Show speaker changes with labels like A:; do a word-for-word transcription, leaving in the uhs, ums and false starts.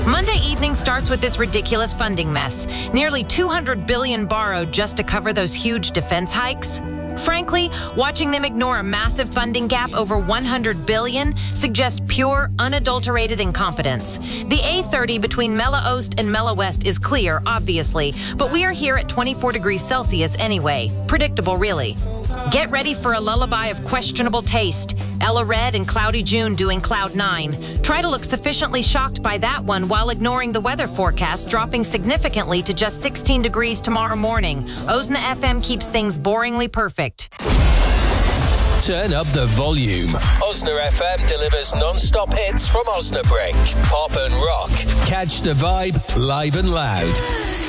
A: Monday evening starts with this ridiculous funding mess. Nearly two hundred billion dollars borrowed just to cover those huge defense hikes. Frankly, watching them ignore a massive funding gap over one hundred billion dollars suggests pure, unadulterated incompetence. The A thirty between Mela Ost and Mela West is clear, obviously, but we are here at twenty-four degrees Celsius anyway. Predictable, really. Get ready for a lullaby of questionable taste. Ella Red and Cloudy June doing Cloud nine. Try to look sufficiently shocked by that one while ignoring the weather forecast, dropping significantly to just sixteen degrees tomorrow morning. Osna F M keeps things boringly perfect.
B: Turn up the volume. Osna F M delivers non-stop hits from Osnabrück. Pop and rock. Catch the vibe live and loud.